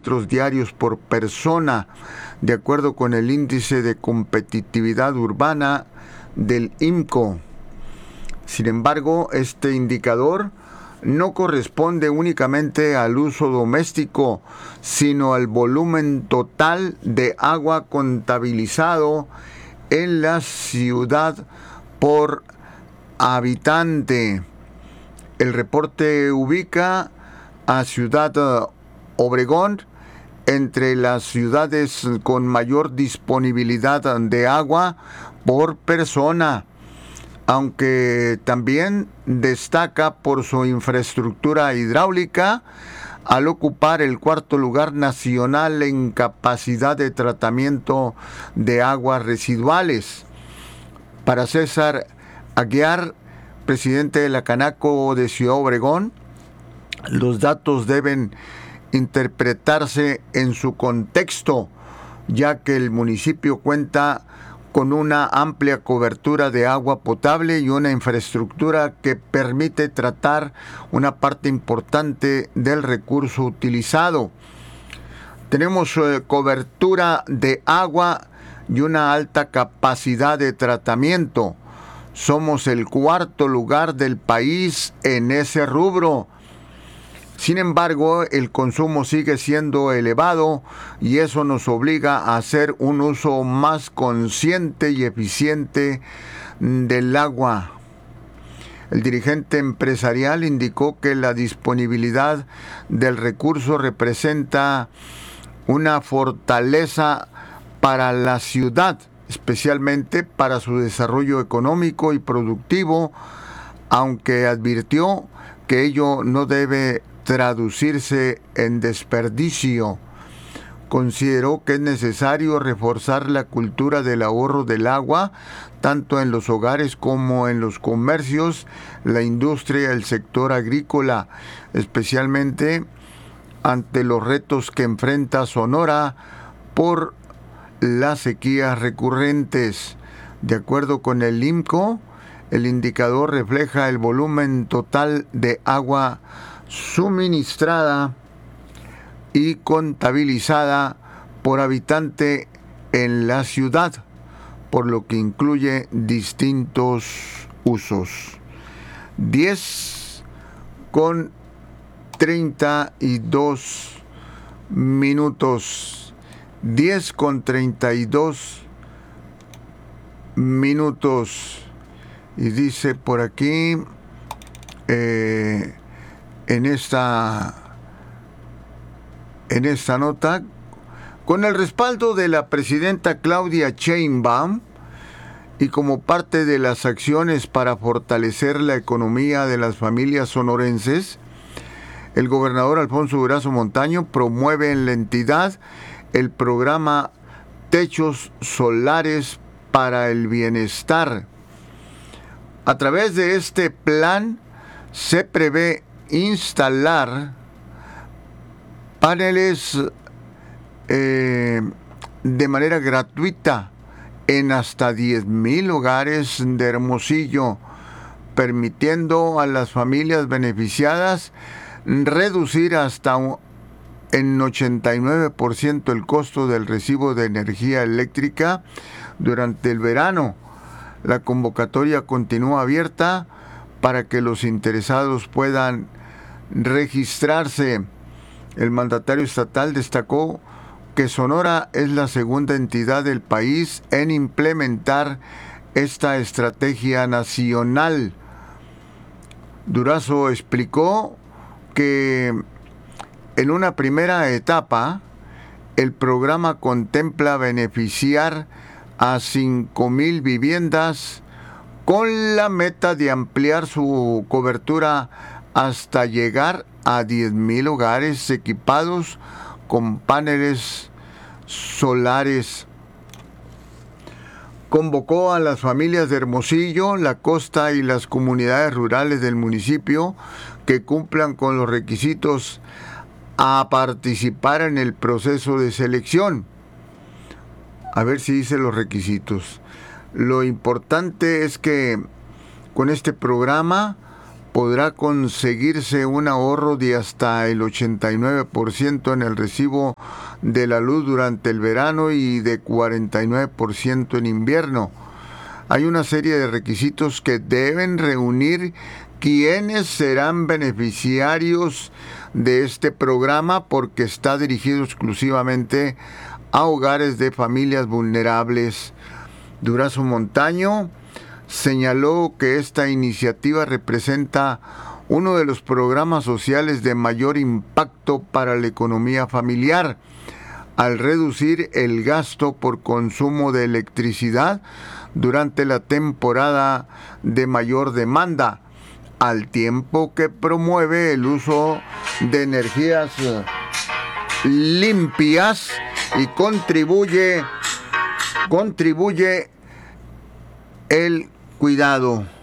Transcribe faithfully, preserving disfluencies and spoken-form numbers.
litros diarios por persona, de acuerdo con el índice de competitividad urbana del I M C O. Sin embargo, este indicador no corresponde únicamente al uso doméstico, sino al volumen total de agua contabilizado en la ciudad por habitante. El reporte ubica a Ciudad Obregón entre las ciudades con mayor disponibilidad de agua por persona, aunque también destaca por su infraestructura hidráulica al ocupar el cuarto lugar nacional en capacidad de tratamiento de aguas residuales. Para César Aguiar, presidente de la Canaco de Ciudad Obregón, los datos deben interpretarse en su contexto, ya que el municipio cuenta con una amplia cobertura de agua potable y una infraestructura que permite tratar una parte importante del recurso utilizado. Tenemos eh, cobertura de agua y una alta capacidad de tratamiento. Somos el cuarto lugar del país en ese rubro. Sin embargo, el consumo sigue siendo elevado y eso nos obliga a hacer un uso más consciente y eficiente del agua. El dirigente empresarial indicó que la disponibilidad del recurso representa una fortaleza para la ciudad, especialmente para su desarrollo económico y productivo, aunque advirtió que ello no debe traducirse en desperdicio. Consideró que es necesario reforzar la cultura del ahorro del agua, tanto en los hogares como en los comercios, la industria y el sector agrícola, especialmente ante los retos que enfrenta Sonora por las sequías recurrentes. De acuerdo con el I M C O, el indicador refleja el volumen total de agua suministrada y contabilizada por habitante en la ciudad, por lo que incluye distintos usos. diez con treinta y dos minutos. diez con treinta y dos minutos. Y dice por aquí, eh, en esta, en esta nota, con el respaldo de la presidenta Claudia Sheinbaum y como parte de las acciones para fortalecer la economía de las familias sonorenses, el gobernador Alfonso Durazo Montaño promueve en la entidad el programa Techos Solares para el Bienestar. A través de este plan se prevé instalar paneles eh, de manera gratuita en hasta diez mil hogares de Hermosillo, permitiendo a las familias beneficiadas reducir hasta un, en ochenta y nueve por ciento el costo del recibo de energía eléctrica durante el verano. La convocatoria continúa abierta para que los interesados puedan registrarse. El mandatario estatal destacó que Sonora es la segunda entidad del país en implementar esta estrategia nacional. Durazo explicó que en una primera etapa el programa contempla beneficiar a cinco mil viviendas con la meta de ampliar su cobertura hasta llegar a diez mil hogares equipados con paneles solares. Convocó a las familias de Hermosillo, la costa y las comunidades rurales del municipio que cumplan con los requisitos a participar en el proceso de selección. A ver si dice los requisitos. Lo importante es que con este programa podrá conseguirse un ahorro de hasta el ochenta y nueve por ciento en el recibo de la luz durante el verano y de cuarenta y nueve por ciento en invierno. Hay una serie de requisitos que deben reunir quienes serán beneficiarios de este programa, porque está dirigido exclusivamente a hogares de familias vulnerables. Durazo Montaño señaló que esta iniciativa representa uno de los programas sociales de mayor impacto para la economía familiar, al reducir el gasto por consumo de electricidad durante la temporada de mayor demanda, al tiempo que promueve el uso de energías limpias y contribuye, contribuye el cuidado.